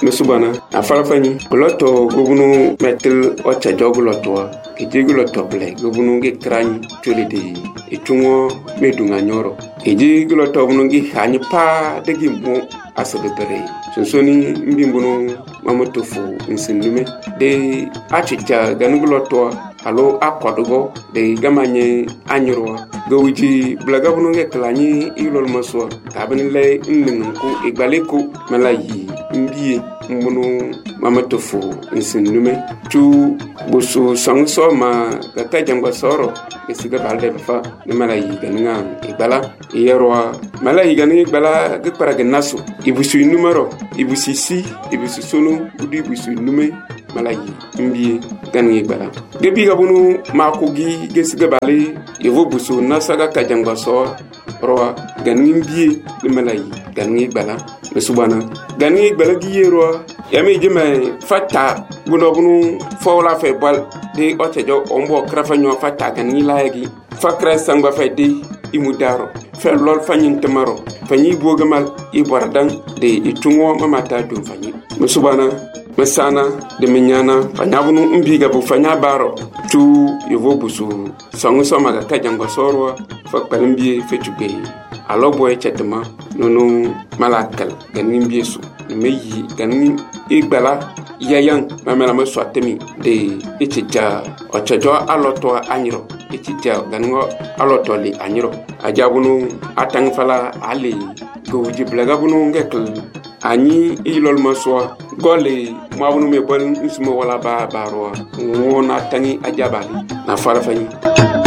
mesubana afalafani gloto gobunu metel ocha jogloto ejigloto ble gobunu ge krani tolede etungo medunga nyoro ejigloto bunu ge hani pa de gimbo asabere sonsoni mbimbuno mamotofu nsindume de achicha ganugloto alo akodogo de gamanye anyurwa gowiji blaga bunu ge klani ilol maswa kabinle nnenku igbaleko malayi mbiye mbunu mamotofu nsindume tu busu sangso ma kaka jangwa soro esiga balde fa ne malayi ganinga igbala yerwa malayi ganinga igbala ge paraga naso ibusu numero ibusu si ibusu solo udi ibusu nume malayi mbiye ganinga igbala gebi gabunu makugi gesiga bale yevo busu nasaga kajangwa soro roa ganinga mbiye ne malayi ganinga igbala mesubana ganinga igbala giyerwa yami jeme fata bunu fawla fe bal de otejo ombo krafa nyo fata ganinga layagi fakra sangba fe de imudaro fe lol fanyin tamaro fanyi bogamal ibordan de itungo mamata dum fanyi mesubana mesana de menyana fanyabunu mbiga bu fanya baro tu yevo busu sangu somaga kajangwa sorwa fakpalimbi fe tugbe alo boy chetma nono malakal ganin biesu meyi ganin igbala yayan mamela ma swatemi de etija ochajo aloto anyiro etija ganingo aloto li anyiro ajabunu atang fala ali gowji blagabunu ngekl ani ilol maswa gole mabunu me bal ismo wala ba barwa wona tangi ajabali na fala fani